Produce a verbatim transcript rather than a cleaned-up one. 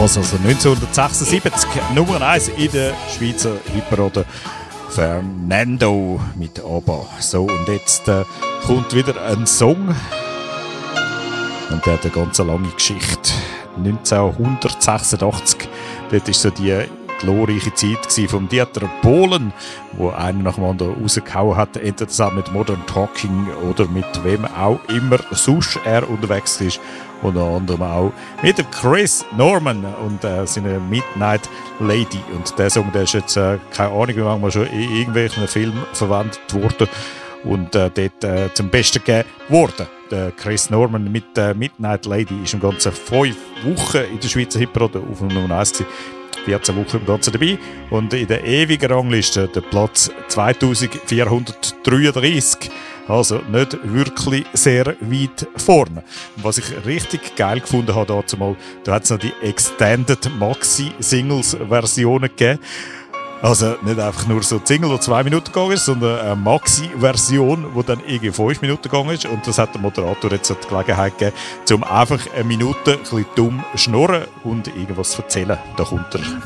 Das also neunzehnhundertsechsundsiebzig, Nummer eins in der Schweizer Hitparade. Fernando mit ABBA. So, und jetzt äh, kommt wieder ein Song. Und der hat eine ganz lange Geschichte. neunzehnhundertsechsundachtzig, dort war so die glorreiche Zeit vom Dieter Bohlen, wo einer nach dem anderen rausgehauen hat, entweder zusammen mit Modern Talking oder mit wem auch immer sonst er unterwegs ist. Unter anderem auch mit dem Chris Norman und äh, seiner Midnight Lady. Und der Song, der ist jetzt, äh, keine Ahnung, wie lange schon in irgendwelchen Filmen verwendet worden und äh, dort äh, zum Besten gegeben worden. Der Chris Norman mit der äh, Midnight Lady ist im ganzen fünf Wochen in der Schweizer Hitparade auf dem Nummer eins gewesen. vierzehn Wochen im Ganzen dabei. Und in der ewigen Rangliste der Platz zweitausendvierhundertdreiunddreißig. Also nicht wirklich sehr weit vorne. Und was ich richtig geil gefunden habe, dazu mal, da hat es noch die Extended Maxi-Singles-Versionen gegeben. Also nicht einfach nur so ein Single, das zwei Minuten gegangen ist, sondern eine Maxi-Version, die dann irgendwie fünf Minuten gegangen ist. Und das hat der Moderator jetzt die Gelegenheit gegeben, um einfach eine Minute ein bisschen dumm schnurren und irgendwas zu erzählen. Da kommt er.